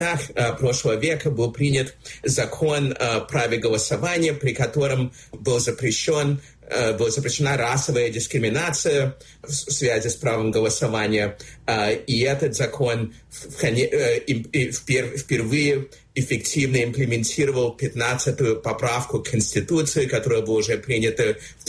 прошлого века был принят закон о праве голосования, при котором была запрещена расовая дискриминация в связи с правом голосования. И этот закон впервые эффективно имплементировал 15-ю поправку к Конституции, которая была уже принята в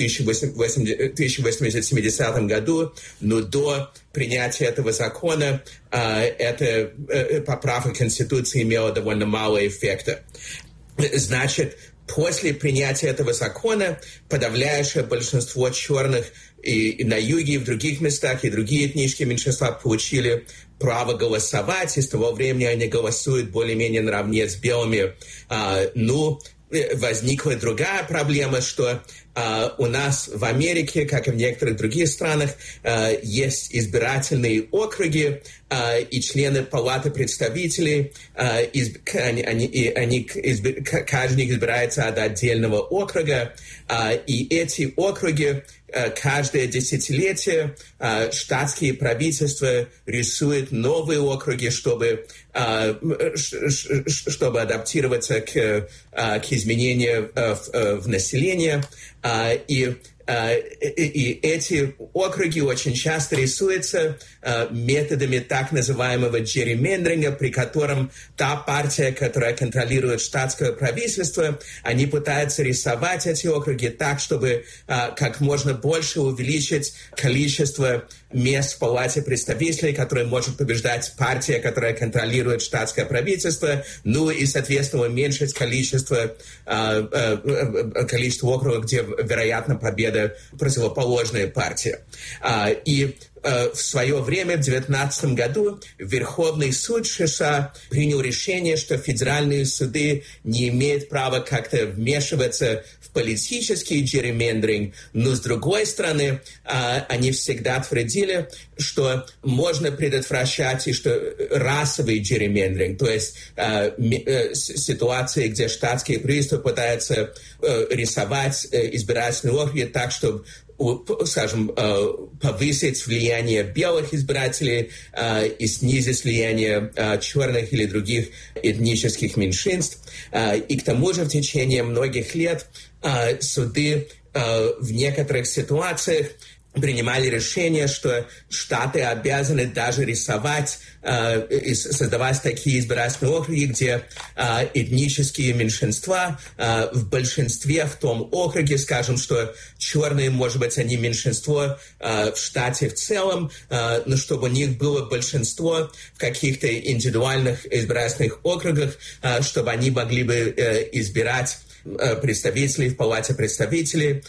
1870 году. Но до принятия этого закона эта поправка Конституции имела довольно мало эффекта. Значит, после принятия этого закона подавляющее большинство черных и на юге, и в других местах, и другие этнические меньшинства получили право голосовать, и с того времени они голосуют более-менее наравне с белыми. Возникла другая проблема, что у нас в Америке, как и в некоторых других странах, есть избирательные округи, и члены Палаты представителей, каждый избирается от отдельного округа, и эти округи каждое десятилетие штатские правительства рисуют новые округи, чтобы адаптироваться к изменениям в населении. И эти округи очень часто рисуются методами так называемого джерримендеринга, при котором та партия, которая контролирует штатское правительство, они пытаются рисовать эти округи так, чтобы как можно больше увеличить количество мест в Палате представителей, которые может побеждать партия, которая контролирует штатское правительство, и, соответственно, уменьшить количество округов, где, вероятно, победа противоположная партия. И в свое время, в 2019 году, Верховный суд США принял решение, что федеральные суды не имеют права как-то вмешиваться в политический джерримендеринг, но, с другой стороны, они всегда твердили, что можно предотвращать и что расовый джерримендеринг, то есть ситуации, где штатские правительства пытаются рисовать избирательные округи так, чтобы, скажем, повысить влияние белых избирателей и снизить влияние черных или других этнических меньшинств. И к тому же в течение многих лет суды в некоторых ситуациях принимали решение, что штаты обязаны даже рисовать и создавать такие избирательные округи, где этнические меньшинства в большинстве в том округе, скажем, что черные, может быть, они меньшинство в штате в целом, но чтобы у них было большинство в каких-то индивидуальных избирательных округах, чтобы они могли бы избирать представителей в Палате представителей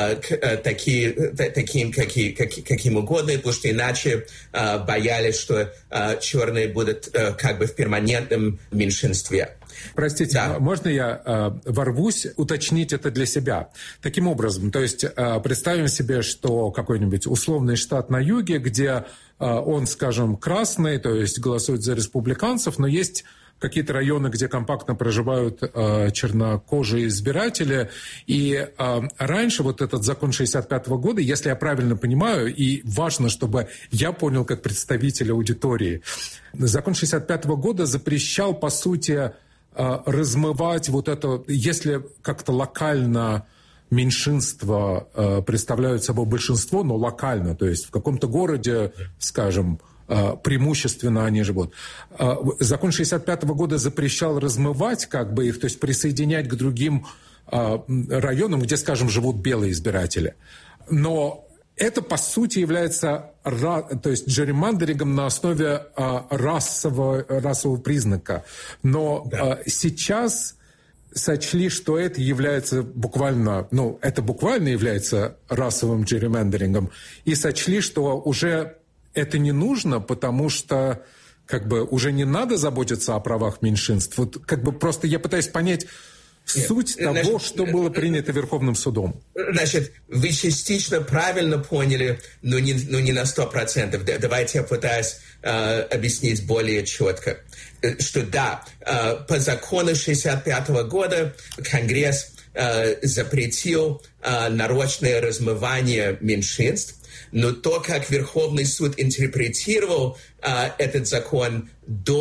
таким, каким угодно, потому что иначе боялись, что черные будут как бы в перманентном меньшинстве. Простите, да. Можно я ворвусь уточнить это для себя? Таким образом, то есть представим себе, что какой-нибудь условный штат на юге, где он, скажем, красный, то есть голосует за республиканцев, но есть какие-то районы, где компактно проживают чернокожие избиратели. И раньше вот этот закон 1965 года, если я правильно понимаю, и важно, чтобы я понял как представитель аудитории, закон 1965 года запрещал, по сути, размывать вот это, если как-то локально меньшинства представляют собой большинство, но локально, то есть в каком-то городе, скажем, преимущественно они живут. Закон 1965 года запрещал размывать как бы их, то есть присоединять к другим районам, где, скажем, живут белые избиратели. Но это, по сути, является то есть джерримандерингом на основе расового признака. Но сейчас сочли, что это является буквально, это буквально является расовым джерримандерингом, и сочли, что уже это не нужно, потому что как бы уже не надо заботиться о правах меньшинств. Вот как бы просто я пытаюсь понять суть того, что было принято Верховным судом. Значит, вы частично правильно поняли, но не на 100%. Давайте я пытаюсь объяснить более четко. Что да, по закону 1965 года Конгресс запретил нарочное размывание меньшинств, но то, как Верховный суд интерпретировал этот закон до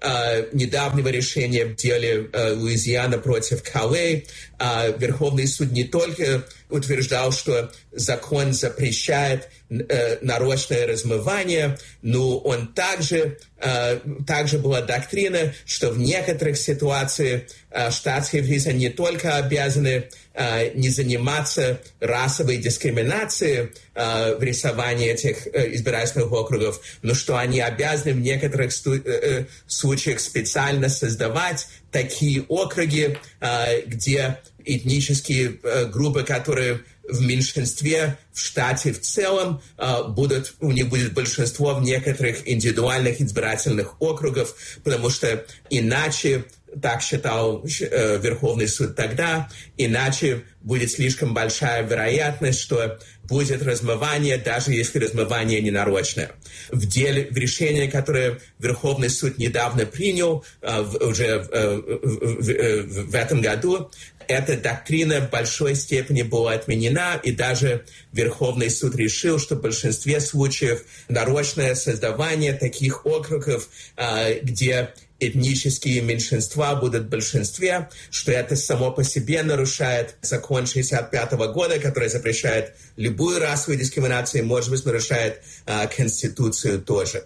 недавнего решения в деле Луизиана против Калле Верховный суд не только утверждал, что закон запрещает нарочное размывание, но он также была доктрина, что в некоторых ситуациях штатские власти не только обязаны не заниматься расовой дискриминацией в рисовании этих избирательных округов, но что они обязаны в некоторых случаях специально создавать такие округи, где этнические группы, которые в меньшинстве в штате в целом, у них будет большинство в некоторых индивидуальных избирательных округах, потому что иначе, так считал Верховный суд тогда, иначе будет слишком большая вероятность, что будет размывание, даже если размывание ненарочное. В решении, которое Верховный суд недавно принял, уже в этом году, эта доктрина в большой степени была отменена, и даже Верховный суд решил, что в большинстве случаев нарочное создавание таких округов, где этнические меньшинства будут в большинстве, что это само по себе нарушает закон 1965 года, который запрещает любую расовую дискриминацию, может быть, нарушает Конституцию тоже.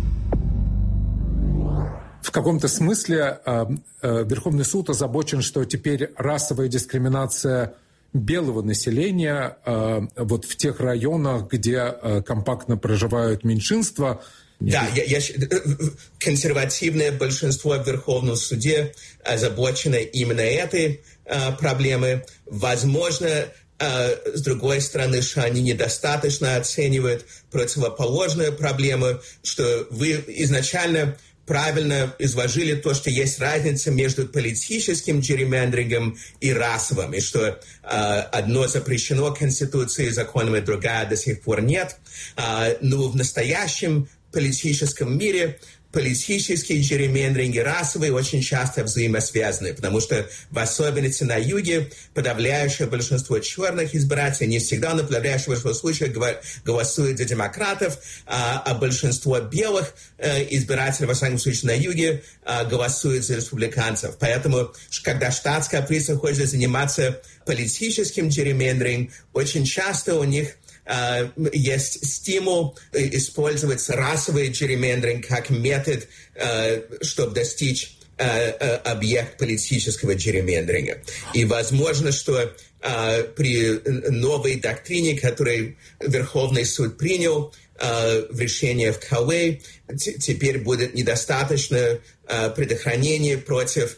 В каком-то смысле Верховный суд озабочен, что теперь расовая дискриминация белого населения вот в тех районах, где компактно проживают меньшинства. Да, консервативное большинство в Верховном суде озабочено именно этой проблемой. Возможно, с другой стороны, что они недостаточно оценивают противоположную проблему, что вы изначально правильно изложили то, что есть разница между политическим джерримендерингом и расовым, и что одно запрещено Конституцией, законом, и другая до сих пор нет. Но в настоящем политическом мире политические джерримендеринги и расовые очень часто взаимосвязаны, потому что в особенности на юге подавляющее большинство черных избирателей, не всегда, но подавляющее большинство случаев голосует за демократов, а большинство белых избирателей, во всяком случае на юге, голосует за республиканцев. Поэтому, когда штатское правительство хочет заниматься политическим джерримендерингом, очень часто у них есть стимул использовать расовый джерримендеринг как метод, чтобы достичь объект политического джерримендеринга. И возможно, что при новой доктрине, которую Верховный суд принял в решении в Калле, теперь будет недостаточно предохранения против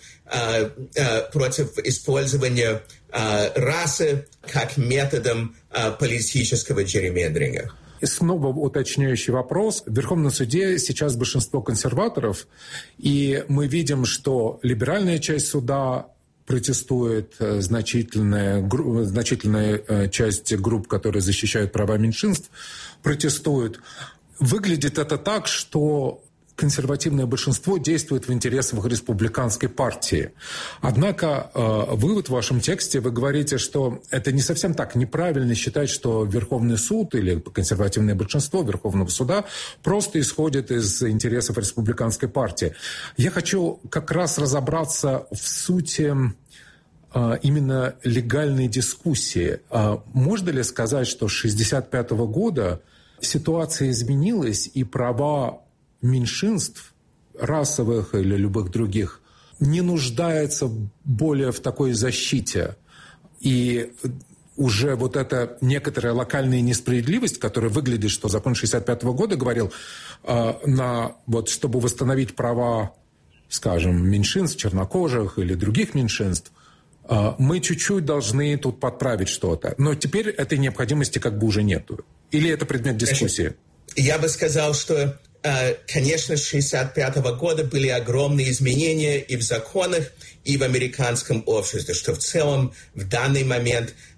использования расы как методом политического джерримендеринга. И снова уточняющий вопрос. В Верховном суде сейчас большинство консерваторов, и мы видим, что либеральная часть суда протестует, значительная часть групп, которые защищают права меньшинств, протестуют. Выглядит это так, что консервативное большинство действует в интересах республиканской партии. Однако вывод в вашем тексте, вы говорите, что это не совсем так. Неправильно считать, что Верховный суд или консервативное большинство Верховного суда просто исходит из интересов республиканской партии. Я хочу как раз разобраться в сути именно легальной дискуссии. Можно ли сказать, что с 1965 года ситуация изменилась и права меньшинств, расовых или любых других, не нуждается более в такой защите? И уже вот эта некоторая локальная несправедливость, которая выглядит, что закон 1965 года говорил, чтобы восстановить права, скажем, меньшинств, чернокожих или других меньшинств, мы чуть-чуть должны тут подправить что-то. Но теперь этой необходимости как бы уже нету. Или это предмет дискуссии? Я бы сказал, что, конечно, с 1965 года были огромные изменения и в законах, и в американском обществе, что в целом в данный момент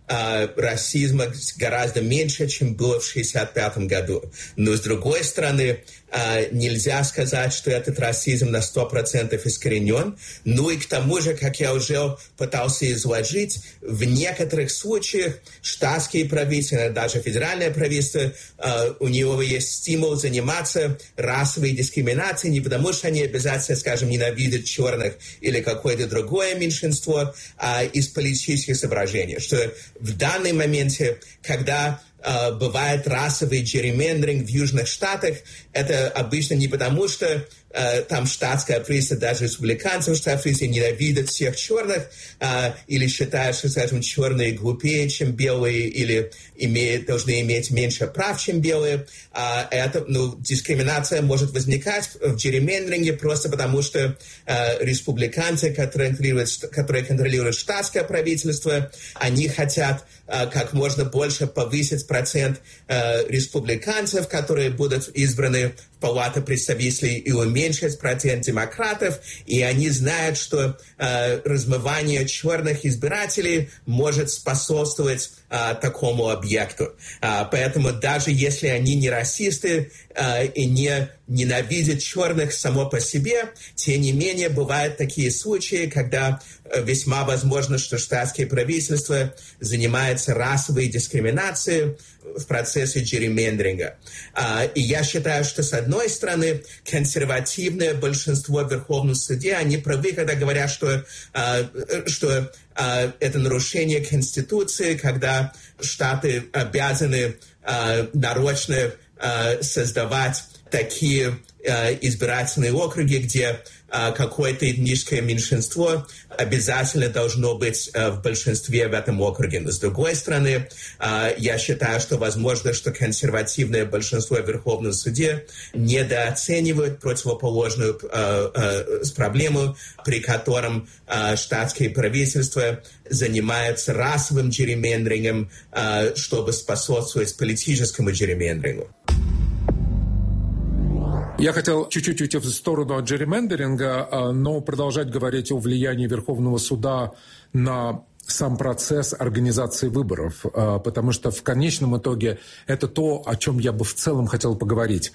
расизма гораздо меньше, чем было в 1965 году. Но, с другой стороны, нельзя сказать, что этот расизм на 100% искоренен. Ну и к тому же, как я уже пытался изложить, в некоторых случаях штатские правительства, даже федеральное правительство, у него есть стимул заниматься расовой дискриминацией не потому, что они обязательно, скажем, ненавидят черных или какое-то другое меньшинство, а из политических соображений. Что в данном моменте, когда бывает расовый джерримендеринг в Южных Штатах, это обычно не потому, что там штатское правительство, даже республиканцев штатское правительство ненавидят всех черных или считают, что, скажем, черные глупее, чем белые, или должны иметь меньше прав, чем белые. Дискриминация может возникать в джерримендеринге просто потому, что республиканцы, которые контролируют штатское правительство, они хотят как можно больше повысить процент республиканцев, которые будут избраны в Палату представителей, и уменьшить процент демократов, и они знают, что размывание черных избирателей может способствовать такому объекту. Поэтому даже если они не расисты и не ненавидят черных само по себе, тем не менее бывают такие случаи, когда весьма возможно, что штатские правительства занимаются расовой дискриминацией в процессе джерримендеринга. И я считаю, что, с одной стороны, консервативное большинство в Верховном суде, они правы, когда говорят, что это нарушение Конституции, когда штаты обязаны нарочно создавать такие избирательные округи, где какое-то этническое меньшинство обязательно должно быть в большинстве в этом округе. Но, с другой стороны, я считаю, что возможно, что консервативное большинство в Верховном суде недооценивает противоположную проблему, при котором штатские правительства занимаются расовым джерримендерингом, чтобы способствовать политическому джерримендерингу. Я хотел чуть-чуть уйти в сторону от джерримендеринга, но продолжать говорить о влиянии Верховного суда на сам процесс организации выборов, потому что в конечном итоге это то, о чем я бы в целом хотел поговорить.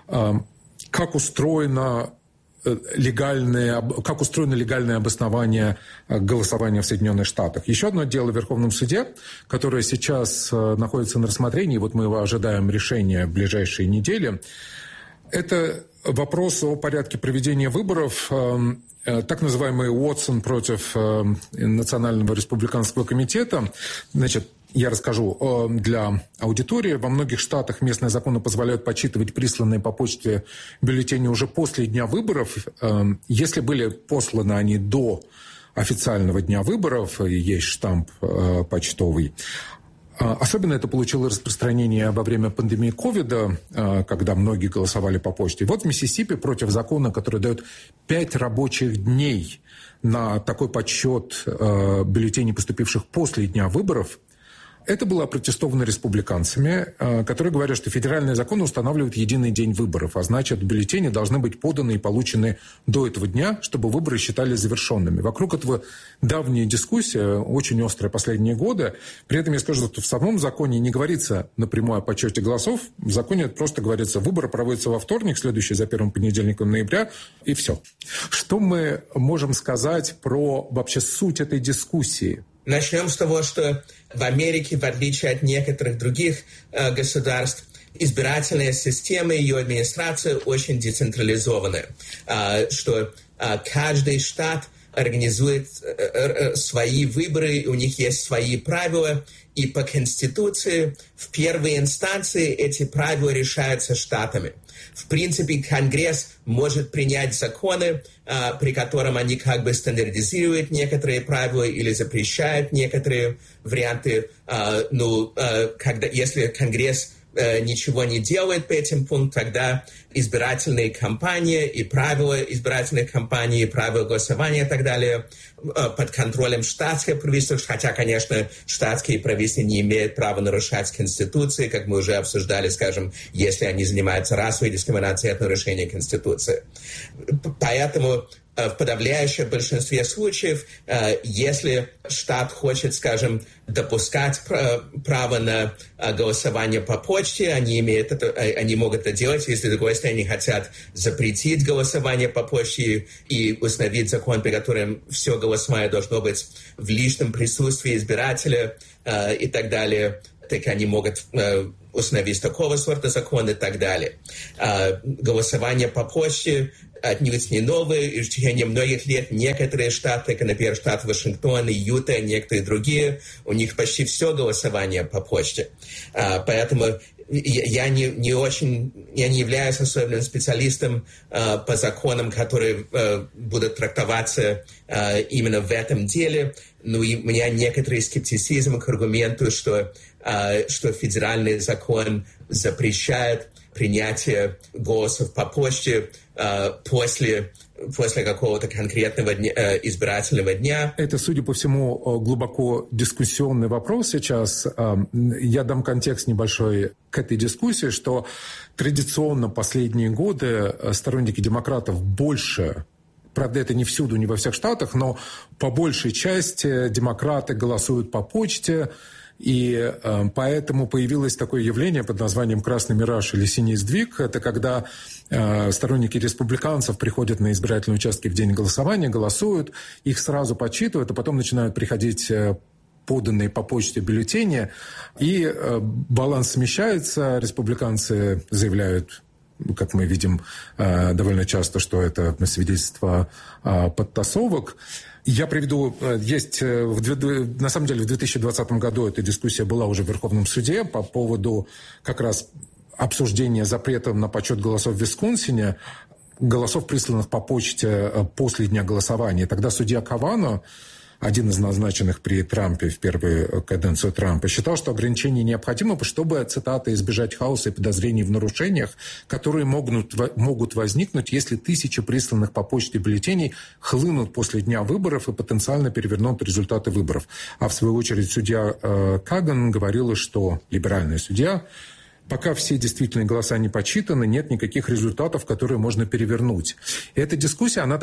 Как устроено легальное обоснование голосования в Соединенных Штатах. Еще одно дело в Верховном суде, которое сейчас находится на рассмотрении, вот мы его ожидаем решения в ближайшие недели. Это вопрос о порядке проведения выборов, так называемый Уотсон против Национального республиканского комитета. Значит, я расскажу для аудитории. Во многих штатах местные законы позволяют подсчитывать присланные по почте бюллетени уже после дня выборов. Если были посланы они до официального дня выборов, и есть штамп почтовый. Особенно это получило распространение во время пандемии ковида, когда многие голосовали по почте. Вот в Миссисипи против закона, который дает 5 рабочих дней на такой подсчет бюллетеней, поступивших после дня выборов, это было опротестовано республиканцами, которые говорят, что федеральные законы устанавливают единый день выборов, а значит, бюллетени должны быть поданы и получены до этого дня, чтобы выборы считались завершенными. Вокруг этого давняя дискуссия, очень острая последние годы. При этом я скажу, что в самом законе не говорится напрямую о подсчете голосов. В законе просто говорится, выборы проводятся во вторник, следующий за первым понедельником ноября, и все. Что мы можем сказать про вообще суть этой дискуссии? Начнем с того, что в Америке, в отличие от некоторых других государств, избирательная система и ее администрация очень децентрализованы, что каждый штат организует свои выборы, у них есть свои правила, и по Конституции в первой инстанции эти правила решаются штатами. В принципе, Конгресс может принять законы, при котором они как бы стандартизируют некоторые правила или запрещают некоторые варианты. Если Конгресс ничего не делает по этим пунктам, тогда избирательные кампании и правила избирательных кампаний, и правила голосования и так далее под контролем штатских правительств, хотя, конечно, штатские правительства не имеют права нарушать Конституцию, как мы уже обсуждали, скажем, если они занимаются расовой дискриминацией, это нарушение Конституции. Поэтому в подавляющем большинстве случаев, если штат хочет, скажем, допускать право на голосование по почте, они могут это делать. Если, с другой стороны, они хотят запретить голосование по почте и установить закон, при котором все голосование должно быть в личном присутствии избирателя и так далее, так они могут установить такого сорта закон и так далее. Голосование по почте отнюдь не новое, и в течение многих лет некоторые штаты, например, штат Вашингтон, Юта, некоторые другие, у них почти все голосование по почте. Поэтому я не являюсь особенным специалистом по законам, которые будут трактоваться именно в этом деле, но и у меня некоторый скептицизм к аргументу, что федеральный закон запрещает принятие голосов по почте после какого-то конкретного избирательного дня. Это, судя по всему, глубоко дискуссионный вопрос сейчас. Я дам контекст небольшой к этой дискуссии, что традиционно последние годы сторонники демократов больше, правда, это не всюду, не во всех штатах, но по большей части демократы голосуют по почте, и поэтому появилось такое явление под названием «красный мираж» или «синий сдвиг». Это когда сторонники республиканцев приходят на избирательные участки в день голосования, голосуют, их сразу подсчитывают, а потом начинают приходить поданные по почте бюллетени, и баланс смещается, республиканцы заявляют, как мы видим довольно часто, что это свидетельство подтасовок. Я приведу, на самом деле в 2020 году эта дискуссия была уже в Верховном суде по поводу как раз обсуждения запрета на подсчет голосов в Висконсине, голосов, присланных по почте после дня голосования. Тогда судья Кавано, один из назначенных при Трампе в первую каденцию Трампа, считал, что ограничение необходимо, чтобы, цитата, «избежать хаоса и подозрений в нарушениях, которые могут возникнуть, если тысячи присланных по почте бюллетеней хлынут после дня выборов и потенциально перевернут результаты выборов». А в свою очередь судья Каган говорила, что либеральная судья, пока все действительные голоса не подсчитаны, нет никаких результатов, которые можно перевернуть. И эта дискуссия, она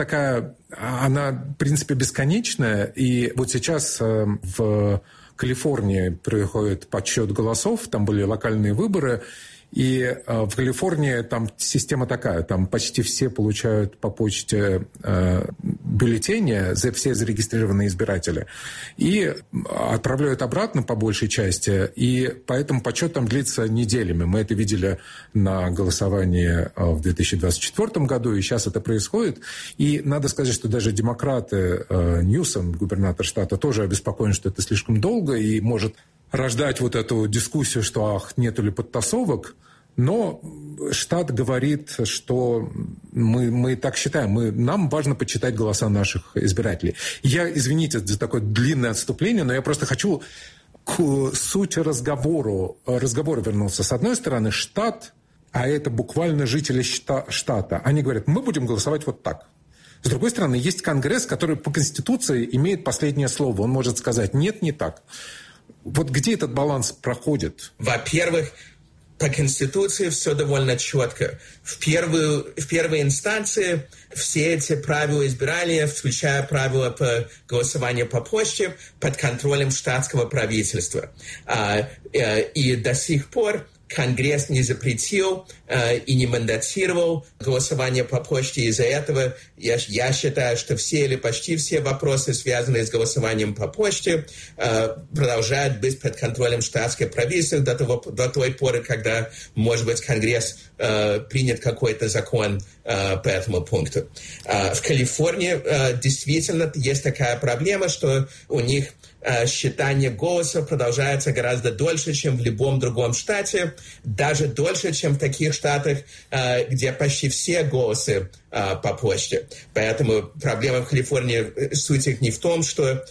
в принципе, бесконечная. И вот сейчас в Калифорнии происходит подсчет голосов, там были локальные выборы, и в Калифорнии там система такая, там почти все получают по почте бюллетени, все зарегистрированные избиратели, и отправляют обратно по большей части, и поэтому подсчет там длится неделями. Мы это видели на голосовании в 2024 году, и сейчас это происходит. И надо сказать, что даже демократы, Ньюсом, губернатор штата, тоже обеспокоен, что это слишком долго и может рождать вот эту дискуссию, что нету ли подтасовок, но штат говорит, что мы так считаем, нам важно подсчитать голоса наших избирателей. Я, извините за такое длинное отступление, но я просто хочу к сути разговора вернуться. С одной стороны, штат, а это буквально жители штата, они говорят, мы будем голосовать вот так. С другой стороны, есть Конгресс, который по Конституции имеет последнее слово. Он может сказать, нет, не так. Вот где этот баланс проходит? Во-первых, по Конституции все довольно четко. В первой инстанции все эти правила избирания, включая правила по голосованию по почте, под контролем штатского правительства. И до сих пор Конгресс не запретил и не мандатировал голосование по почте. Из-за этого я считаю, что все или почти все вопросы, связанные с голосованием по почте, продолжают быть под контролем штатского правительства до той поры, когда, может быть, Конгресс принят какой-то закон по этому пункту. В Калифорнии действительно есть такая проблема, что у них считание голосов продолжается гораздо дольше, чем в любом другом штате, даже дольше, чем в таких штатах, где почти все голосы по почте. Поэтому проблема в Калифорнии, суть их не в том, что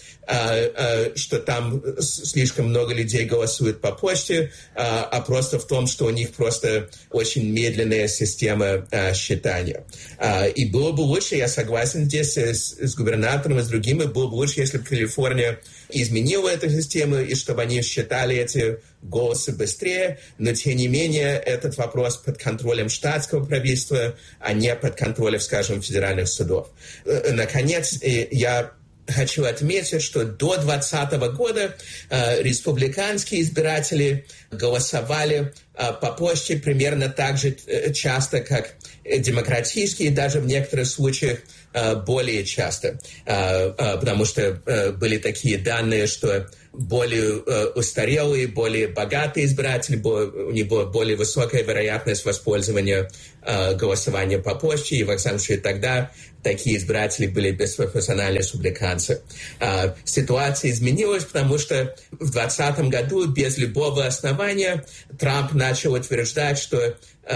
там слишком много людей голосуют по почте, а просто в том, что у них просто очень медленная система считания. И было бы лучше, я согласен здесь с губернатором и с другими, было бы лучше, если бы Калифорния изменила эту систему, и чтобы они считали эти голосы быстрее, но, тем не менее, этот вопрос под контролем штатского правительства, а не под контролем, скажем, федеральных судов. Наконец, я хочу отметить, что до 2020 года республиканские избиратели голосовали по почте примерно так же часто, как демократические, даже в некоторых случаях более часто, потому что были такие данные, что более устарелые, более богатые избиратели, у них была более высокая вероятность воспользования голосованием по почте, и, во всяком случае, тогда такие избиратели были беспропорциональные республиканцы. Ситуация изменилась, потому что в 2020 году без любого основания Трамп начал утверждать, что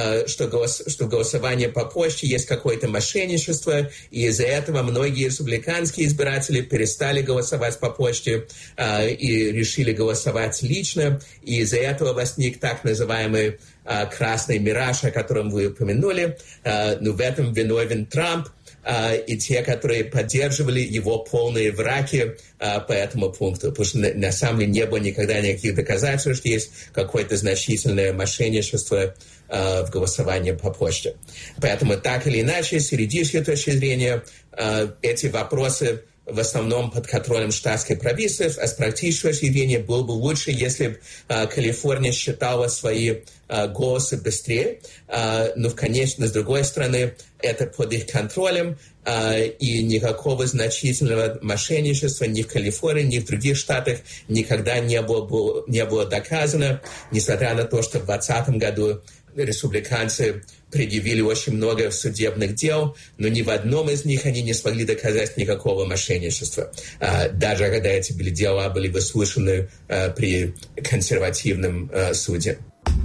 голосование по почте есть какое-то мошенничество, и из-за этого многие республиканские избиратели перестали голосовать по почте и решили голосовать лично, и из-за этого возник так называемый красный мираж, о котором вы упомянули. Но в этом виновен Трамп и те, которые поддерживали его полные враки по этому пункту. Потому что на самом деле не было никогда никаких доказательств, что есть какое-то значительное мошенничество в голосовании по почте. Поэтому так или иначе, с юридической точки зрения, эти вопросы в основном под контролем штатских правительств, а с практической точки зрения было бы лучше, если бы Калифорния считала свои голосы быстрее, но, конечно, с другой стороны, это под их контролем, и никакого значительного мошенничества ни в Калифорнии, ни в других штатах никогда не было доказано, несмотря на то, что в 2020 году республиканцы предъявили очень много судебных дел, но ни в одном из них они не смогли доказать никакого мошенничества, даже когда эти дела были выслушаны при консервативном суде.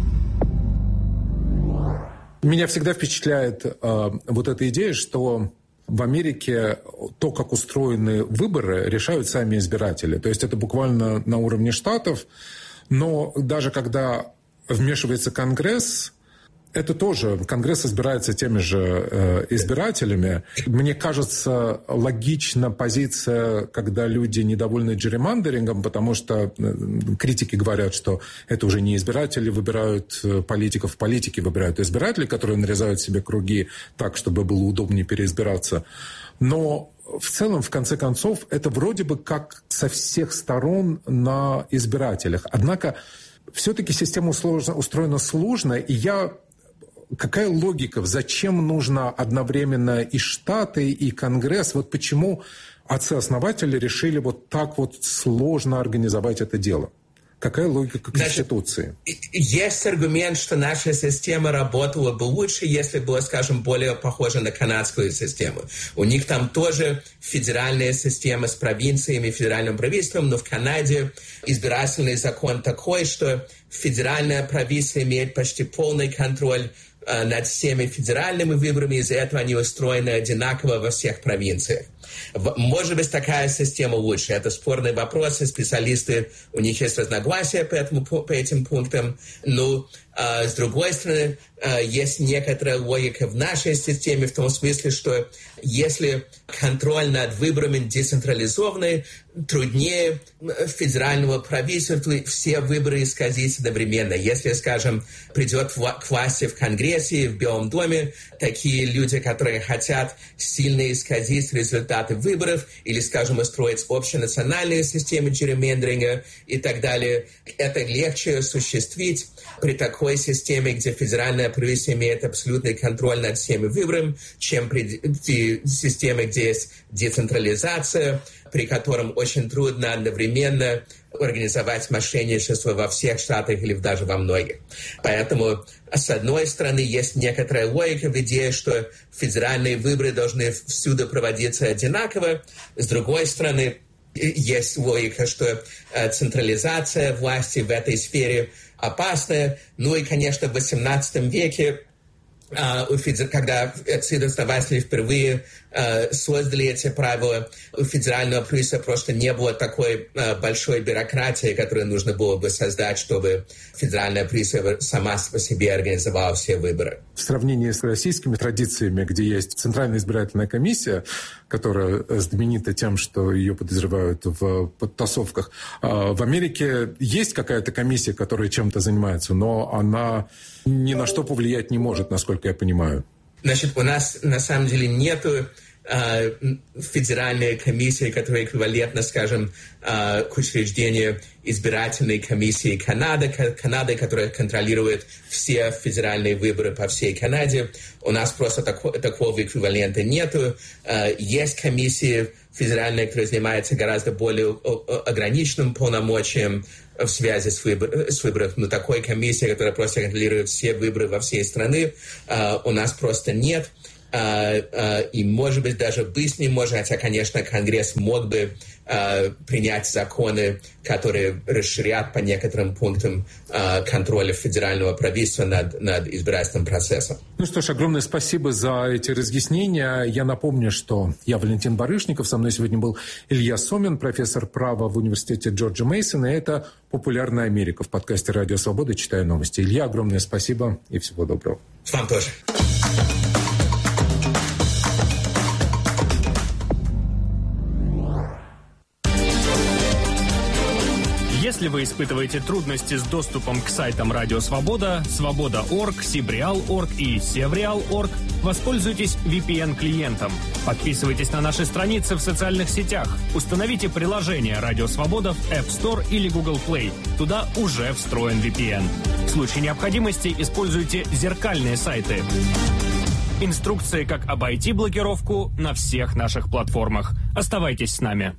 Меня всегда впечатляет вот эта идея, что в Америке то, как устроены выборы, решают сами избиратели. То есть это буквально на уровне штатов, но даже когда вмешивается Конгресс, это тоже, Конгресс избирается теми же избирателями. Мне кажется, логична позиция, когда люди недовольны джерримандерингом, потому что критики говорят, что это уже не избиратели выбирают политиков, политики выбирают избирателей, которые нарезают себе круги так, чтобы было удобнее переизбираться. Но в целом, в конце концов, это вроде бы как со всех сторон на избирателях. Однако все-таки система устроена сложно, и какая логика? Зачем нужно одновременно и Штаты, и Конгресс? Вот почему отцы-основатели решили вот так вот сложно организовать это дело? Какая логика Конституции? Есть аргумент, что наша система работала бы лучше, если была, скажем, более похожа на канадскую систему. У них там тоже федеральная система с провинциями, федеральным правительством, но в Канаде избирательный закон такой, что федеральное правительство имеет почти полный контроль над всеми федеральными выборами, из-за этого они устроены одинаково во всех провинциях. Может быть, такая система лучше. Это спорный вопрос, и специалисты, у них есть разногласия по этим пунктам. Но, с другой стороны, есть некоторая логика в нашей системе, в том смысле, что если контроль над выборами децентрализованный, труднее федерального правительства все выборы исказить одновременно. Если, скажем, придет к власти в Конгрессе, в Белом доме, такие люди, которые хотят сильно исказить результаты выборов или, скажем, устроить общенациональные системы джерримендеринга и так далее, это легче осуществить при такой системе, где федеральное правительство имеет абсолютный контроль над всеми выборами, чем при системе, где есть децентрализация, при котором очень трудно одновременно организовать мошенничество во всех штатах или даже во многих. Поэтому, с одной стороны, есть некоторая логика в идее, что федеральные выборы должны всюду проводиться одинаково. С другой стороны, есть логика, что централизация власти в этой сфере опасная. Ну и, конечно, в XVIII веке, когда отцы-основатели впервые создали эти правила, у федерального правительства просто не было такой большой бюрократии, которую нужно было бы создать, чтобы федеральное правительство сама по себе организовало все выборы. В сравнении с российскими традициями, где есть Центральная избирательная комиссия, которая знаменита тем, что ее подозревают в подтасовках, в Америке есть какая-то комиссия, которая чем-то занимается, но она ни на что повлиять не может, насколько я понимаю. Значит, у нас на самом деле нету федеральной комиссии, которая эквивалентна, скажем, к учреждению избирательной комиссии Канады, которая контролирует все федеральные выборы по всей Канаде. У нас просто такого эквивалента нету. Есть комиссии федеральные, которые занимаются гораздо более ограниченным полномочием в связи с выборами. Но такой комиссии, которая просто контролирует все выборы во всей стране, у нас просто нет. И, может быть, даже быть не может, хотя, конечно, Конгресс мог бы принять законы, которые расширят по некоторым пунктам контроля федерального правительства над избирательным процессом. Ну что ж, огромное спасибо за эти разъяснения. Я напомню, что я Валентин Барышников, со мной сегодня был Илья Сомин, профессор права в университете Джорджа Мейсона, и это «Популярная Америка» в подкасте «Радио Свобода. Читаю новости». Илья, огромное спасибо и всего доброго. Вам тоже. Если вы испытываете трудности с доступом к сайтам Радио Свобода, Свобода.орг, Сибреал.орг и Севреал.орг, воспользуйтесь VPN-клиентом. Подписывайтесь на наши страницы в социальных сетях. Установите приложение Радио Свобода в App Store или Google Play. Туда уже встроен VPN. В случае необходимости используйте зеркальные сайты. Инструкции, как обойти блокировку, на всех наших платформах. Оставайтесь с нами.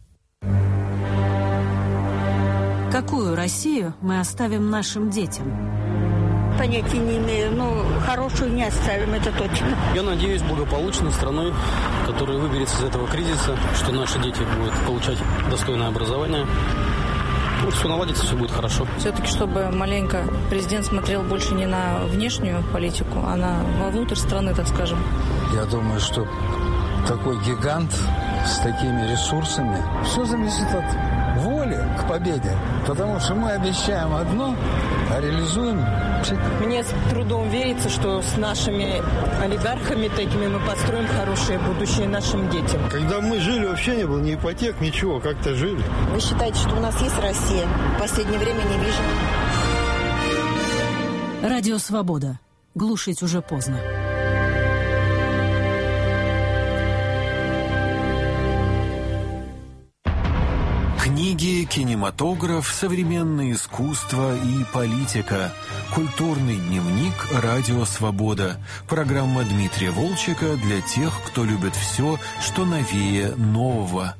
Какую Россию мы оставим нашим детям? Понятия не имею, но хорошую не оставим, это точно. Я надеюсь, благополучной страной, которая выберется из этого кризиса, что наши дети будут получать достойное образование. Вот все наладится, все будет хорошо. Все-таки, чтобы маленько президент смотрел больше не на внешнюю политику, а вовнутрь страны, так скажем. Я думаю, что такой гигант с такими ресурсами, все зависит от воли к победе. Потому что мы обещаем одно, а реализуем. Мне с трудом верится, что с нашими олигархами такими мы построим хорошее будущее нашим детям. Когда мы жили, вообще не было ни ипотек, ничего, как-то жили. Вы считаете, что у нас есть Россия? В последнее время не вижу. Радио Свобода. Глушить уже поздно. Книги, кинематограф, современное искусство и политика. Культурный дневник «Радио Свобода». Программа Дмитрия Волчека для тех, кто любит все, что новее нового.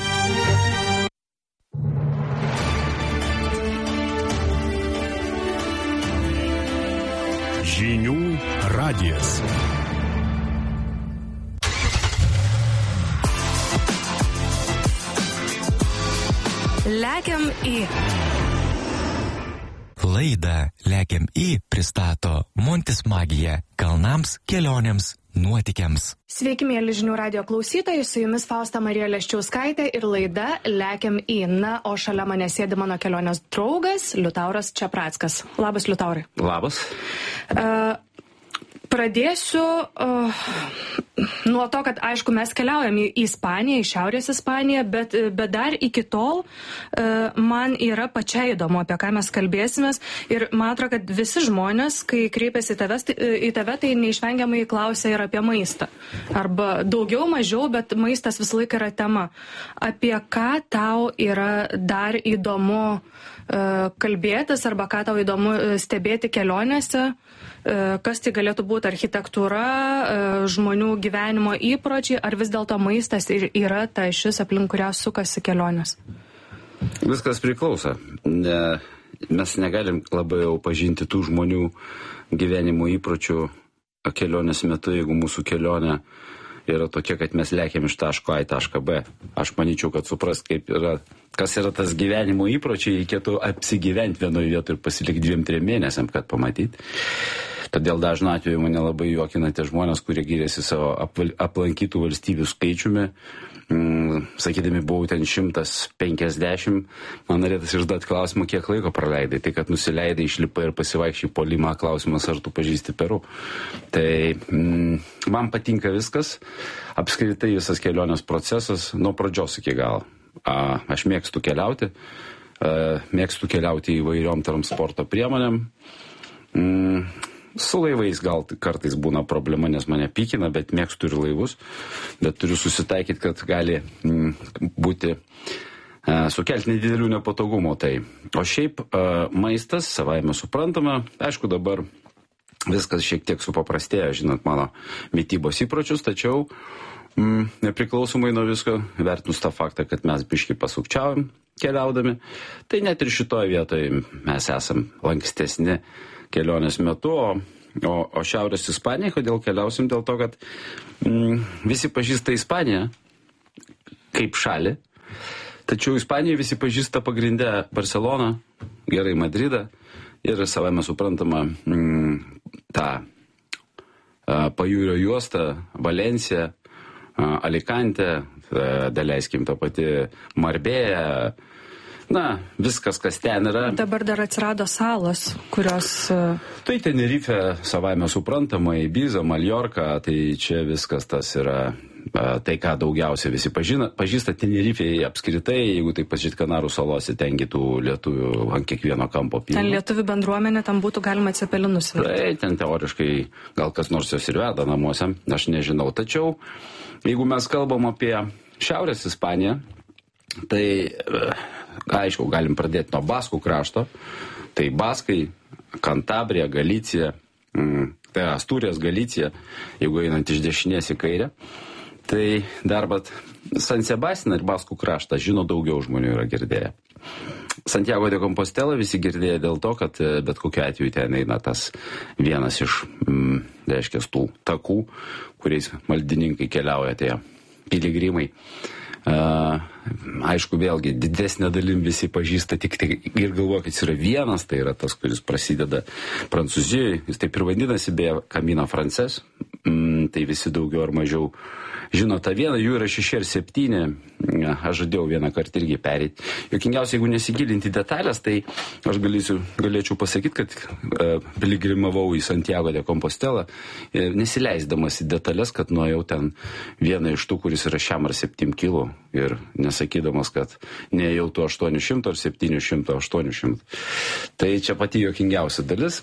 Žinių radijas. Lekiam į. Laidą Lekiam į pristato Montis Magija kalnams, kelionėms, nuotykiams. Sveiki, mėly Žinių radijo klausytojai, su jumis Fausta Marija Leščiauskaitė ir laida Lekiam į. Na, o šalia mane sėdi mano kelionės draugas Liutauras Čeprackas. Labas, Liutaurai. Labas. Pradėsiu nuo to, kad, aišku, mes keliaujam į Ispaniją, į Šiaurės Ispaniją, bet dar iki tol man yra pačiai įdomu, apie ką mes kalbėsimės. Ir man atrodo, kad visi žmonės, kai kreipiasi į tave, tai neišvengiamai klausia ir apie maistą. Arba daugiau, mažiau, bet maistas visą laiką yra tema. Apie ką tau yra dar įdomu kalbėtis, arba ką tau įdomu stebėti kelionėse? Kas tai galėtų būti architektūra, žmonių gyvenimo įpročiai, ar vis dėlto maistas yra ta šis, aplink kurią sukasi kelionės? Viskas priklauso. Mes negalim labai jau pažinti tų žmonių gyvenimo įpročių kelionės metu, jeigu mūsų kelionė yra tokia, kad mes lekiam iš taško A į tašką B. Aš manyčiau, kad supras, kas yra tas gyvenimo įpročiai, reikėtų apsigyventi vienoje vietoje ir pasilikti 2-3 mėnesiam, kad pamatyti. Todėl dažnu atveju mane labai juokina tie žmonės, kurie gyrėsi savo aplankytų valstybių skaičiumi. Sakydami, buvau ten 150, man norėtas išduoti klausimą, kiek laiko praleidai. Tai, kad nusileidai, išlipai ir pasivaikščiai po Limą, klausimas, ar tu pažįsti Peru. Tai man patinka viskas, apskritai visas kelionės procesas nuo pradžios iki galo. Aš mėgstu keliauti įvairiom transporto priemonėm. Su laivais gal kartais būna problema, nes mane pykina, bet mėgstu ir laivus. Bet turiu susitaikyti, kad gali būti sukelti nedidelių nepatogumų. Tai. O šiaip maistas, savaime suprantama, aišku dabar viskas šiek tiek supaprastėjo, žinot, mano mitybos įpročius, tačiau nepriklausomai nuo visko, vertinus tą faktą, kad mes biškį pasukčiavom keliaudami, tai net ir šitoje vietoje mes esam lankstesni kelionės metu, o Šiaurės Ispanija, kodėl keliausim? Dėl to, kad visi pažįsta Ispaniją kaip šalį, tačiau Ispaniją visi pažįsta pagrindę Barceloną, gerai Madridą ir savame suprantama tą pajūrio juostą, Valenciją, Alicante, daleiskim tą patį Marbėją, na, viskas, kas ten yra. Dabar dar atsirado salos, kurios... Tai Tenerife savaime suprantama, Ibiza, Maljorka, tai čia viskas tas yra tai, ką daugiausia visi pažįsta. Tenerife apskritai, jeigu tai pažiūrėt Kanarų salose, tengi tų lietuvių ant kiekvieno kampo pilna. Ten lietuvių bendruomenė, tam būtų galima cepelinus. Tai ten teoriškai gal kas nors jos ir veda namuose, aš nežinau. Tačiau, jeigu mes kalbam apie Šiaurės Ispaniją, tai... Aišku, galim pradėti nuo Baskų krašto. Tai Baskai, Kantabrija, Galicija, tai Asturijas, Galicija, jeigu einant iš dešinės į kairę. Tai dar bet San Sebastianą ir Baskų kraštą žino daugiau žmonių yra girdėję. Santiago de Compostela visi girdėjo dėl to, kad bet kokiu atveju ten eina tas vienas iš, reiškia, tų takų, kuriais maldininkai keliauja, tie piligrimai. Aišku, vėlgi, didesnė dalim visi pažįsta tik ir galvoja, kad jis yra vienas, tai yra tas, kuris prasideda Prancūzijoje, jis taip ir vadinasi, beje, Camino Frances, tai visi daugiau ar mažiau žino tą vieną, jų yra 6 ar 7, aš žadėjau vieną kartą irgi pereiti. Jokingiausia, jeigu nesigilinti detalės, tai aš galėčiau pasakyti, kad piligrimavau į Santiago de Compostela, nesileisdamas į detalės, kad nuėjau ten vieną iš tų, kuris yra 6 ar 7 kilų ir nesakydamas, kad neėjau tų 800 ar 700, 800. Tai čia pati jokingiausia dalis.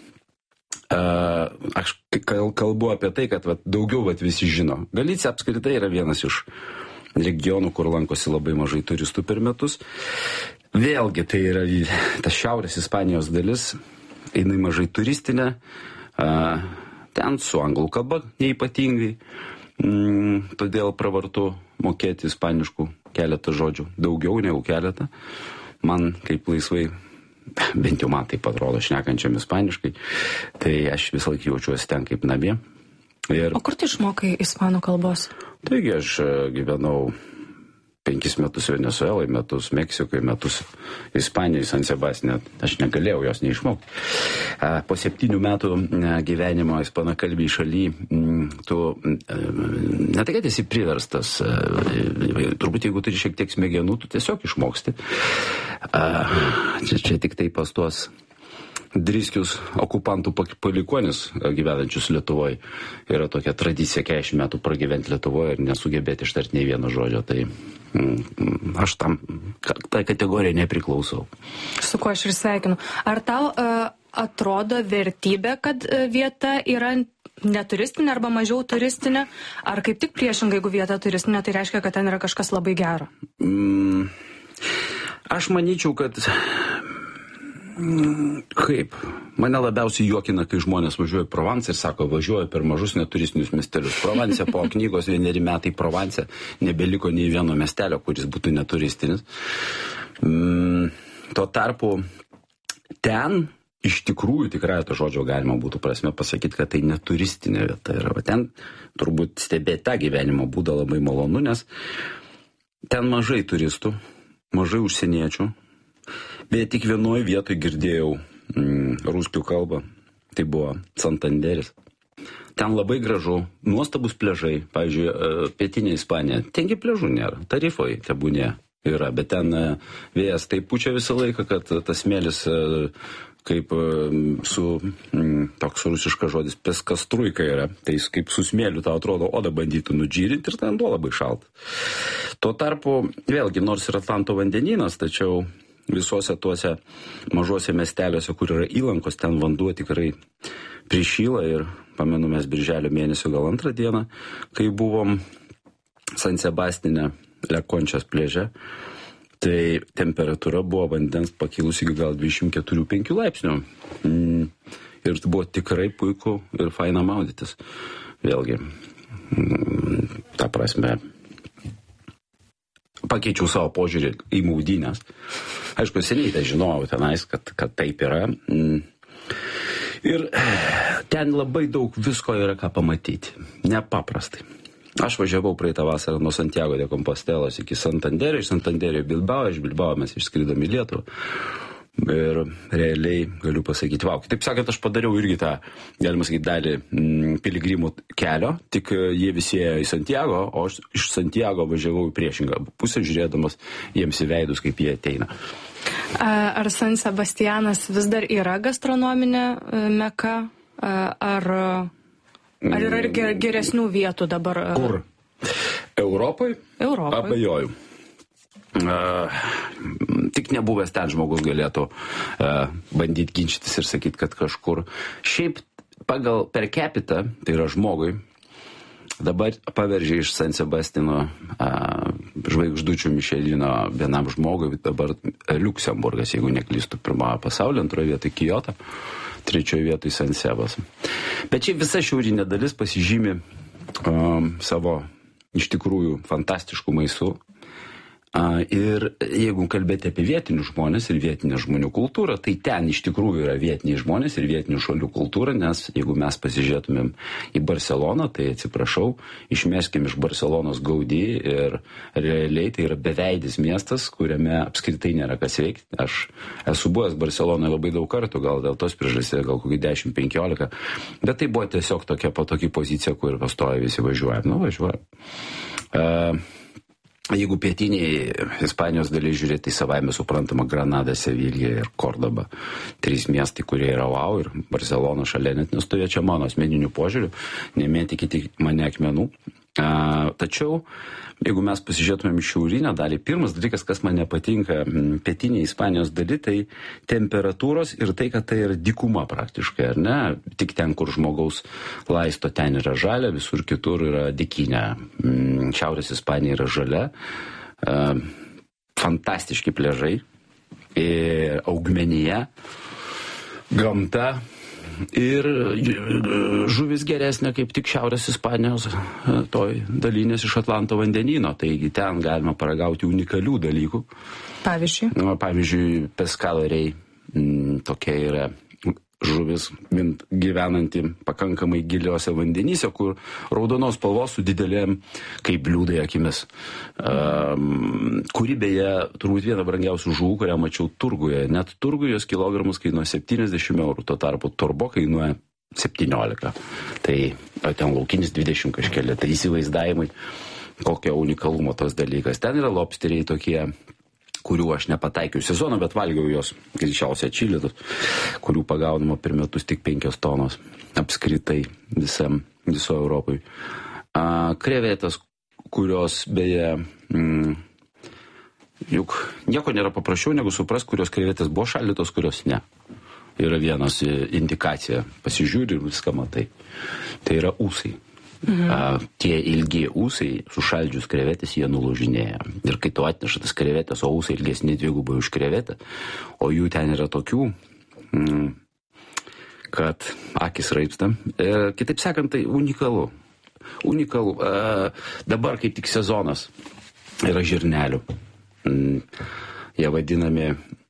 Aš kalbu apie tai, kad daugiau visi žino. Galicija apskritai yra vienas iš regionų, kur lankosi labai mažai turistų per metus. Vėlgi, tai yra ta Šiaurės Ispanijos dalis, jinai mažai turistinė, ten su anglų kalba neypatingai, todėl pravartu mokėti ispaniškų keletą žodžių, daugiau negu keletą. Man kaip laisvai, bent jau man taip atrodo, šnekančiam ispaniškai, tai aš visą laiką jaučiuosi ten kaip namie. O kur tu išmokai ispanų kalbos? Taigi aš gyvenau 5 metus Venezuelai, metus Meksikai, metus Ispanijai, San Sebastiane. Aš negalėjau jos neišmokti. Po 7 metų gyvenimo ispanakalbiai šaly, tu ne tai, kad esi priverstas, turbūt jeigu turi šiek tiek smegenų, tu tiesiog išmoksti. Čia tik tai pas tuos driskius okupantų palikuonis gyvenančius Lietuvoje. Yra tokia tradicija 40 metų pragyventi Lietuvoje ir nesugebėti ištarti nei vieno žodžio. Tai aš tam tai kategorijai nepriklausau. Su kuo aš ir sveikinu. Ar tau atrodo vertybė, kad vieta yra neturistinė arba mažiau turistinė? Ar kaip tik priešingai, jeigu vieta turistinė, tai reiškia, kad ten yra kažkas labai gero? Aš manyčiau, kad kaip? Mane labiausiai juokina, kai žmonės važiuoja į Provencą ir sako, važiuoja per mažus neturistinius miestelius. Provence po knygos 1 metai Provence nebeliko nei vieno miestelio, kuris būtų neturistinis. Tuo tarpu ten iš tikrųjų tikrai to žodžio galima būtų prasme pasakyti, kad tai neturistinė vieta yra. Ten turbūt stebėti tą gyvenimo būdą labai malonu, nes ten mažai turistų, mažai užsieniečių. Bet tik vienoje vietoje girdėjau ruskių kalbą. tai buvo Santanderis. Ten labai gražu, nuostabus pliažai, pavyzdžiui, pietinė Ispanija, tengi pliažų nėra, tarifai tebūnė yra, bet ten vėjas taip pučia visą laiką, kad tas smėlis kaip su, toks rusiškas žodis, peskastruika yra, tai jis kaip su smėliu tau atrodo, odą bandytų nudžyrinti ir ten buvo labai šalta. Tuo tarpu, vėlgi, nors ir Atlanto vandenynas, tačiau visuose tuose mažuose miesteliuose, kur yra įlankos, ten vanduo tikrai prišyla ir pamenu mes birželio mėnesio gal 2 dieną, kai buvom San Sebastine, Lekončios pliaže, tai temperatūra buvo vandens pakilusi iki gal 24-5 laipsnių. Ir tai buvo tikrai puiku ir faina maudytis. Vėlgi, ta prasme, pakeičiau savo požiūrį į maudynės. Aišku, seniai tai žinojau tenais, kad taip yra. Ir ten labai daug visko yra ką pamatyti. Nepaprastai. Aš važiavau praeitą vasarą nuo Santiago de Compostelos iki Santanderio, iš Santanderio į Bilbao, iš Bilbao mes išskridom į Lietuvą. Ir realiai galiu pasakyti, wow. Taip sakant, aš padariau irgi tą, galima sakyti, dalį piligrimų kelio, tik jie visi ėjo į Santiago, o aš iš Santiago važiavau į priešingą pusę, žiūrėdamas jiems į veidus, kaip jie ateina. Ar San Sebastianas vis dar yra gastronominė meka, ar yra ir geresnių vietų dabar? Kur? Europai? Abejoju. Tik nebuvęs ten žmogus galėtų bandyti ginčytis ir sakyti, kad kažkur. Šiaip pagal per capita, tai yra žmogui, dabar paveržė iš San Sebastino žvaigždučių Mišelino vienam žmogui, dabar Liuksemburgas, jeigu neklystu, 1 pasaulio, 2 vietoj Kyoto, 3 vietoj San Sebas. Bet čia visa šiaurinė dalis pasižymi savo iš tikrųjų fantastiškų maistu. Ir jeigu kalbėti apie vietinius žmonės ir vietinę žmonių kultūrą, tai ten iš tikrųjų yra vietiniai žmonės ir vietinių šalių kultūra, nes jeigu mes pasižiūrėtumėm į Barceloną, tai atsiprašau, išmeskim iš Barcelonos Gaudí ir realiai tai yra beveidis miestas, kuriame apskritai nėra kas veikti. Aš esu buvęs Barcelonoje labai daug kartų, gal dėl tos priežasties, gal kokį 10-15, bet tai buvo tiesiog tokia patoki pozicija, kur pastoja visi važiuojam. Važiuojam. Jeigu pietiniai Ispanijos dalyje žiūrėti, tai savaime suprantama Granada, Sevilija ir Kordoba. 3 miestai, kurie yra wow, ir Barcelona šalia net nestovė, čia mano asmeninių požiūrių, nemėtykite mane akmenų. Tačiau, jeigu mes pasižiūrėtumėm į šiaurinę dalį, pirmas dalykas, kas man nepatinka pietiniai Ispanijos daly, tai temperatūros ir tai, kad tai yra dykuma praktiškai, ar ne? Tik ten, kur žmogaus laisto, ten yra žalia, visur kitur yra dykinė. Šiaurės Ispanija yra žalia, fantastiški pliažai, augmenija, gamta. Ir žuvis geresnė kaip tik Šiaurės Ispanijos toj dalinės iš Atlanto vandenyno, taigi ten galima paragauti unikalių dalykų. Pavyzdžiui, pescadoriai, tokia yra žuvis gyvenanti pakankamai giliuose vandenyse, kur raudonos spalvos su didelėm kaip bliūdai akimis. Kuri beje, turbūt viena brangiausių žuvų, kurią mačiau turguje. Net turguje jos kilogramus kainuoja 70 eurų, tuo tarpu turbo kainuoja 17. Tai ten laukinis 20 kažkėlė. Tai įsivaizdavimai, kokio unikalumo tas dalykas. Ten yra lobsteriai tokie, kurių aš nepataikiau sezoną, bet valgiau jos greičiausiai atšildytus, kurių pagaunama per metus tik 5 tonos apskritai viso Europai. Krevetės, kurios beje, juk nieko nėra paprasčiau negu supras, kurios krevetės buvo šaldytos, kurios ne. Yra vienas indikacija, pasižiūri ir viską matai. Tai yra ūsai. Tie ilgi ūsai, sušaldžius krevetės, jie nulūžinėja. Ir kai tu atneša tas krevetės, o ūsai ilgesni 2 už krevetę, o jų ten yra tokių, kad akis raipsta. Kitaip sakant, tai unikalu. Dabar kaip tik sezonas yra žirnelių. Jie vadinami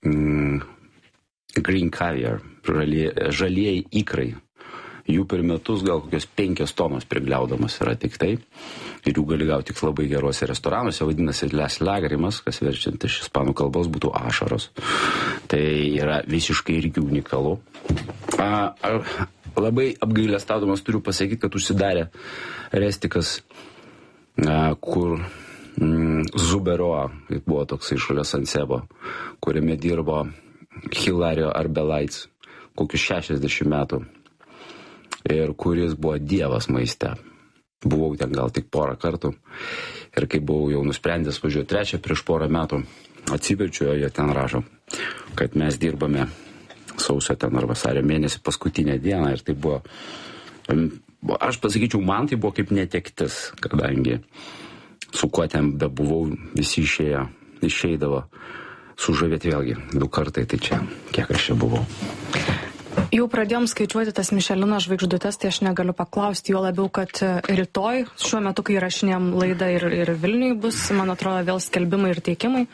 green caviar, žalieji ikrai. Jų per metus gal kokios 5 tonos prigliaudamas yra tik tai. Ir jų gali gauti tik labai geruose restoranuose, vadinasi les lagrimas, kas verčiant iš ispanų kalbos būtų ašaros. Tai yra visiškai irgi unikalu. labai apgailestaudamas turiu pasakyti, kad užsidarė Restikas, kur Zuberoa, buvo toksai šalia Sansebo, kuriame dirbo Hilario Arbelaits, kokius 60 metų, ir kuris buvo dievas maiste. Buvau ten gal tik porą kartų, ir kai buvau jau nusprendęs važiuoti trečią prieš porą metų, atsiverčiu, jie ten rašo, kad mes dirbame sausio ten ar vasario mėnesį paskutinę dieną, ir tai buvo, aš pasakyčiau, man tai buvo kaip netektis, kadangi su kuo ten bebuvau, visi išeidavo sužavėti vėlgi 2 kartai, tai čia, kiek aš čia buvau. Jau pradėjom skaičiuoti tas Mišelino žvaigždutes, tai aš negaliu paklausti, jo labiau, kad rytoj, šiuo metu, kai įrašinėjom laidą ir Vilniui bus, man atrodo, vėl skelbimai ir teikimai.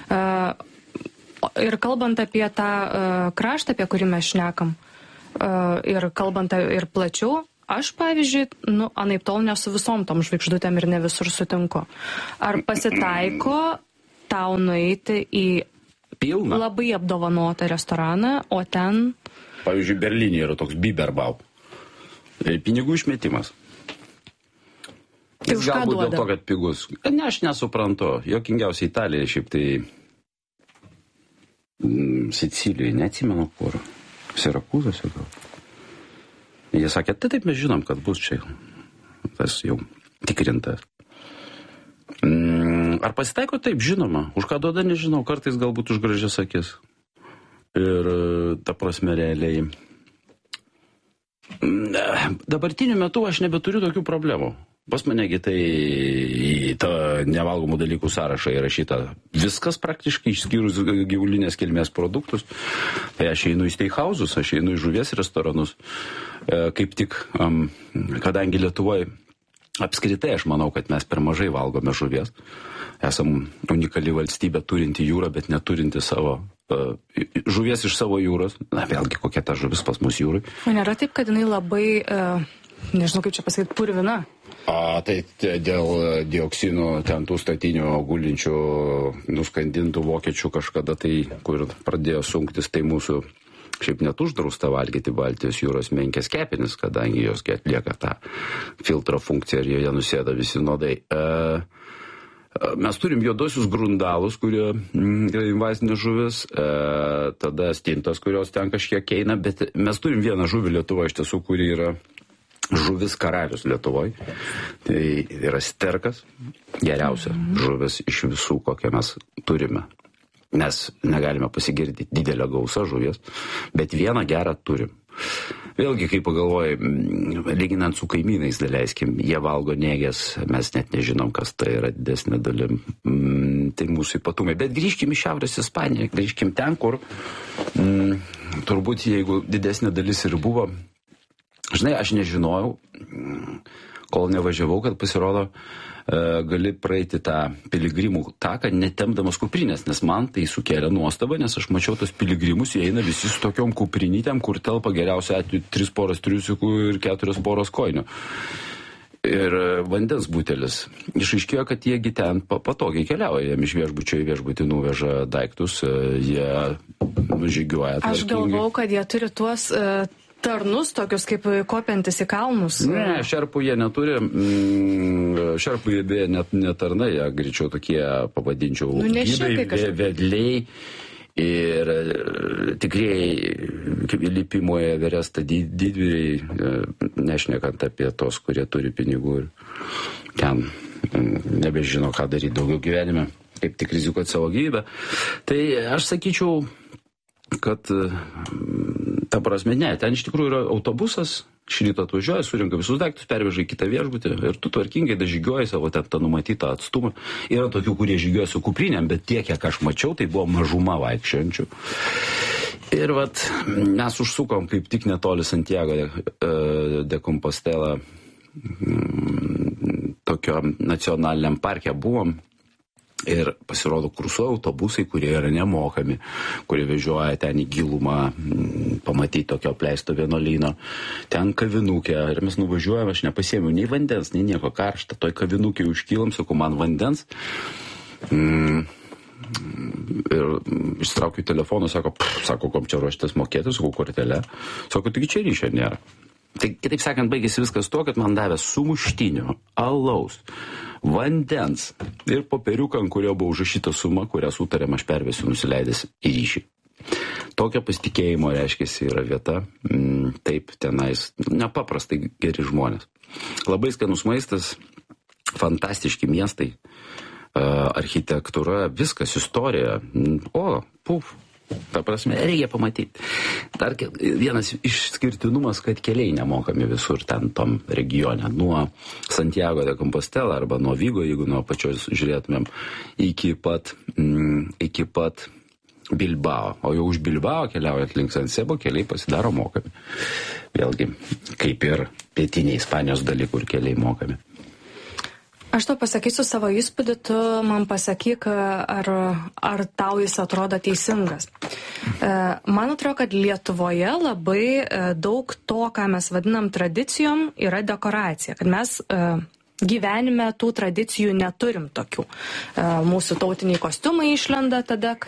Ir kalbant apie tą kraštą, apie kurį mes šnekam, ir kalbant ir plačiau, aš, pavyzdžiui, anaiptol nesu visom tom žvaigždutėm ir ne visur sutinku. Ar pasitaiko tau nueiti į Pilna. Labai apdovanotą restoraną, o ten... Pavyzdžiui, Berlyne yra toks Biberbau. Pinigų išmetimas. Tai už ką galbūt duoda? Dėl to, kad pigus. Ne, aš nesuprantu. Jokingiausia Italija, šiaip tai Sicilijoje, neatsimenu kur. Sirakūzose gal. Jie sakė, taip mes žinom, kad bus čia. Tas jau tikrintas. Ar pasitaiko? Taip, žinoma. Už ką duoda, nežinau. Kartais galbūt už gražias akis. Ir ta prasme realiai. Dabartiniu metu aš nebeturiu tokių problemų. Pas manegi tai į tą nevalgomų dalykų sąrašą įrašyta viskas praktiškai, išskyrus gyvulinės kilmės produktus. Tai aš einu į steakhousus, aš einu į žuvies restoranus. Kaip tik, kadangi Lietuvoje apskritai aš manau, kad mes per mažai valgome žuvies. Esam unikali valstybė turinti jūrą, bet neturinti savo žuvies iš savo jūros. Na, vėlgi, kokia ta žuvis pas mus jūrai. O nėra taip, kad jinai labai, nežinau kaip čia pasakyti, purvina? Tai dėl dioksinų ten tų statinių gulinčių nuskandintų vokiečių kažkada tai, kur pradėjo sunktis, tai mūsų šiaip net uždrausta valgyti Baltijos jūros menkės kepenis, kadangi jos atlieka tą filtro funkciją ir joje nusėda visi nuodai. Mes turim juodosius grundalus, kurie yra invazinės žuvis, tada stintos, kurios ten kažkiek eina, bet mes turim vieną žuvį Lietuvoje iš tiesų, kuri yra žuvis karalius Lietuvoje. Tai yra sterkas, geriausia žuvis iš visų, kokią mes turime. Nes negalime pasigirti didelę gausą žuvies, bet vieną gerą turim. Vėlgi, kai pagalvoji, lyginant su kaimynais, daleiskim, jie valgo nėgės, mes net nežinom, kas tai yra didesnė dalim. Tai mūsų ypatumai. Bet grįžkim į Šiaurės Ispaniją, grįžkim ten, kur turbūt, jeigu didesnė dalis ir buvo, žinai, aš nežinojau, kol nevažiavau, kad pasirodo, gali praeiti tą piligrimų taką, netempdamas kuprinės, nes man tai sukėlė nuostabą, nes aš mačiau tos piligrimus, jie eina visi su tokiom kuprinytėm, kur telpa geriausia atveju 3 poras triusikų ir 4 poros kojinių. Ir vandens butelis. Išaiškėjo, kad jiegi ten patogiai keliauja, jiem iš viešbučio į viešbutį nuveža daiktus, jie nužygiuoja. Aš galvau, kad jie turi tuos tarnus, tokius kaip kopiantis į kalnus. Ne, šerpų jie neturi. Šerpų jie beje net netarnai, jie greičiau tokie, pavadinčiau, gydai, vedliai ir tikrieji lipimo į Everestą didvyriai, nešnekant apie tos, kurie turi pinigų ir ten nebežino, ką daryti daugiau gyvenime, kaip tik rizikuoti savo gyvybę. Tai aš sakyčiau, kad ta prasme, ne, ten iš tikrųjų yra autobusas, šryto atvažiuoja, surinka visus daiktus, perveža į kitą viešbutį ir tu tvarkingai dažygiuoji savo ten tą numatytą atstumą. Yra tokių, kurie žygiuoja su kuprinėm, bet tiek, kiek aš mačiau, tai buvo mažuma vaikščiojančių. Ir vat, mes užsukom kaip tik netoli Santiago de Compostela, tokio nacionaliniam parke buvom. Ir pasirodo kursuoja autobusai, kurie yra nemokami, kurie vežioja ten į gilumą, pamatyti tokio apleisto vienuolyno. Ten kavinukė, ir mes nuvažiuojame, aš nepasiėmiau nei vandens, nei nieko karštą, toj kavinukė užkylam, sakau, man vandens. Ir ištraukiu telefoną, sako, kom čia ruoštės mokėti, sakau, kortelę. Sako, taigi čia ryšio nėra. Tai kitaip sakant, baigėsi viskas tuo, kad man davė sumuštinio, alaus, vandens ir popieriuką, ant kurio buvo užrašyta suma, kurią sutarėm aš pervesiu nusileidęs į ryšį. Tokio pasitikėjimo, reiškiasi, yra vieta. Taip, tenais nepaprastai geri žmonės. Labai skanus maistas, fantastiški miestai, architektūra, viskas, istorija. Ta prasme, reikia pamatyti. Dar vienas išskirtinumas, kad keliai nemokami visur ten tom regione. Nuo Santiago de Compostela arba nuo Vigo, jeigu nuo pačios žiūrėtumėm, iki pat Bilbao. O jau už Bilbao keliaujant link San Sebo keliai pasidaro mokami. Vėlgi, kaip ir pietiniai Ispanijos daly, kur keliai mokami. Aš tau pasakysiu savo įspūdį, tu man pasakyk, ar tau jis atrodo teisingas. Man atrodo, kad Lietuvoje labai daug to, ką mes vadinam tradicijom, yra dekoracija. Kad mes gyvenime tų tradicijų neturim tokių. Mūsų tautiniai kostiumai išlenda tada,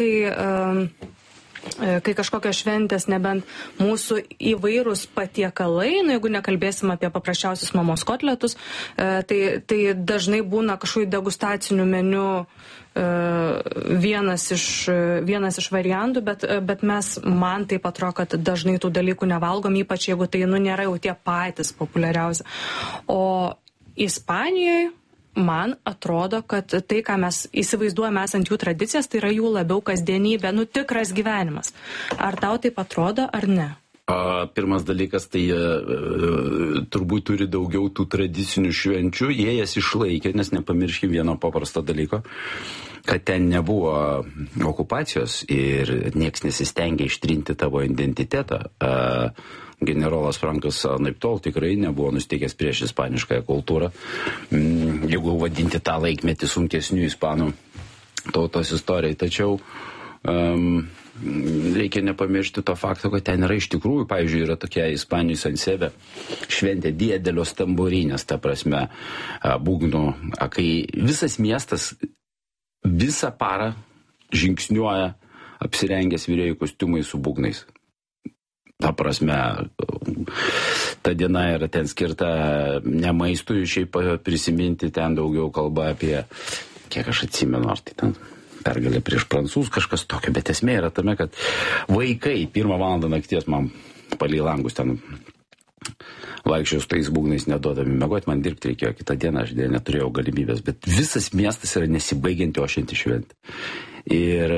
kai kažkokios šventės, nebent mūsų įvairūs patiekalai, jeigu nekalbėsim apie paprasčiausius mamos kotletus, tai dažnai būna kažkokių degustacinių meniu vienas iš variantų, bet man taip atrodo, kad dažnai tų dalykų nevalgom, ypač jeigu tai nėra jau tie patys populiariausi. O Ispanijoje man atrodo, kad tai, ką mes įsivaizduojame esant jų tradicijas, tai yra jų labiau kasdienybė, tikras gyvenimas. Ar tau taip atrodo, ar ne? Pirmas dalykas, tai turbūt turi daugiau tų tradicinių švenčių, jie jas išlaikė, nes nepamirškim vieno paprasto dalyko, kad ten nebuvo okupacijos ir nieks nesistengė ištrinti tavo identitetą. Generolas Frankas anaiptol tikrai nebuvo nusteikęs prieš ispaniškąją kultūrą. Jeigu vadinti tą laikmetį sunkesnių ispanų tautos istorijai. Tačiau reikia nepamiršti to fakto, kad ten yra iš tikrųjų, pavyzdžiui, yra tokia Ispanijos San Sebe šventė didelės tamborinės, ta prasme, būgnų, kai visas miestas visą parą žingsniuoja apsirengęs vyrėjų kostiumai su būgnais. Ta prasme, ta diena yra ten skirta ne maistui, šiaip prisiminti, ten daugiau kalba apie, kiek aš atsimenu, ar tai ten pergalė prieš prancūzus, kažkas tokio, bet esmė yra tame, kad vaikai 1 valandą nakties man palei langus ten vaikščiau su tais būgnais neduodami miegot, man dirbti reikėjo kitą dieną, aš neturėjau galimybės, bet visas miestas yra nesibaigianti ošianti šventė. Ir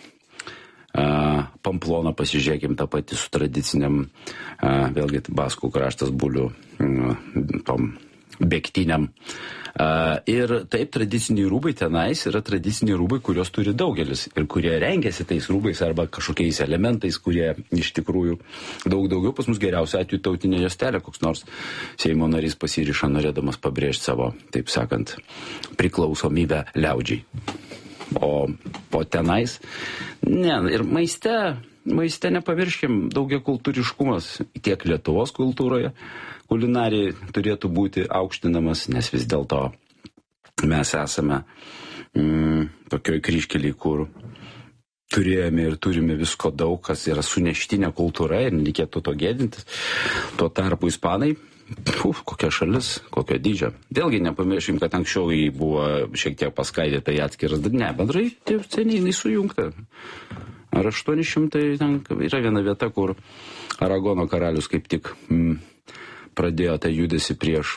Pamploną pasižiūrėkim tą patį su tradiciniam, vėlgi Baskų kraštas bulių, tom bėgtiniam. Ir taip, tradiciniai rūbai tenais yra tradiciniai rūbai, kurios turi daugelis ir kurie rengiasi tais rūbais arba kažkokiais elementais, kurie iš tikrųjų daug daugiau. Pas mus geriausia atveju tautinė juostelė, koks nors Seimo narys pasiriša norėdamas pabrėžti savo, taip sakant, priklausomybę liaudžiai. O po tenais, ir maiste nepamirškim, daugiakultūriškumas tiek Lietuvos kultūroje, kulinarijai turėtų būti aukštinamas, nes vis dėlto mes esame tokioj kryžkelėj, kur turėjome ir turime visko daug, kas yra suneštinė kultūra ir nereikėtų to gėdintis. Tuo tarpu ispanai, kokia šalis, kokio dydžio. Vėlgi nepamiršim, kad anksčiau jį buvo šiek tiek paskaidyta į atskiras, ne, bendrai seniai jinai sujungta. Ar 800, ten yra viena vieta, kur Aragono karalius kaip tik pradėjo tą judesį prieš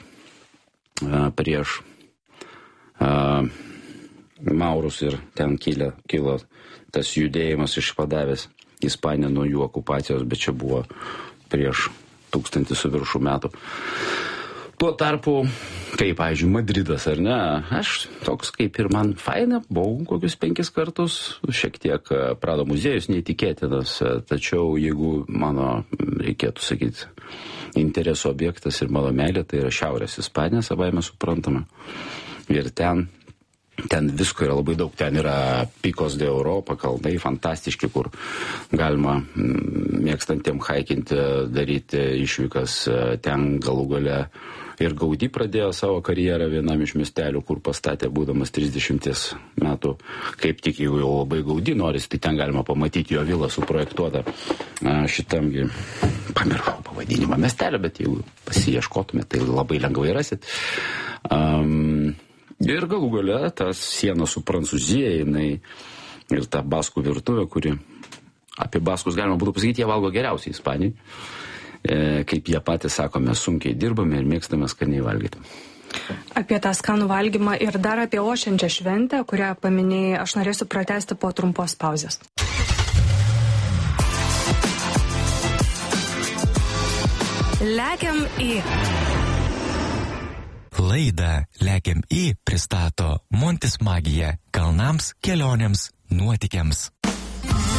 Maurus ir ten kilo tas judėjimas išpadavęs Ispaniją nuo jų okupacijos, bet čia buvo prieš 1000 su viršų metų. Tuo tarpu, kaip, pavyzdžiui, Madridas, ar ne, aš toks kaip ir man faina, buvau kokius 5 kartus, šiek tiek Prado muziejus neįtikėtinas, tačiau jeigu mano, reikėtų sakyti, interesų objektas ir mano meilė, tai yra Šiaurės Ispanija, savaime suprantama. Ir ten visko yra labai daug, ten yra Picos de Europa, kalnai fantastiški, kur galima mėgstantiem haikinti, daryti išvykas, ten galų gale Ir Gaudi pradėjo savo karjerą vienam iš miestelių, kur pastatė būdamas 30 metų. Kaip tik jau labai Gaudi norisi, tai ten galima pamatyti jo vilą suprojektuotą šitamgi, pamiršau pavadinimą miestelio, bet jeigu pasiieškotumėte, tai labai lengvai rasit. Ir galų gale tas siena su Prancūzija, jinai ir ta baskų virtuvė, kuri apie baskus galima būtų pasakyti, jie valgo geriausiai Ispanijai. Kaip jie patys sako, mes sunkiai dirbame ir mėgstame skaniai valgyti. Apie tą skanų valgymą ir dar apie ošiančią šventę, kurią paminėjai, aš norėsiu pratęsti po trumpos pauzės. Lekiam į. Laidą Lekiam į pristato Montis Magija kalnams, kelionėms, nuotykiams.